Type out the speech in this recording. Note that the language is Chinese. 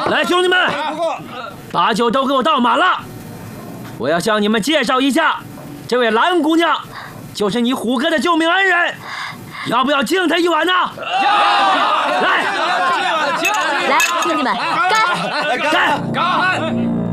来，兄弟们，把酒都给我倒满了。我要向你们介绍一下，这位蓝姑娘，就是你虎哥的救命恩人，要不要敬她一碗呢？来， 来，兄弟们，干！ 干！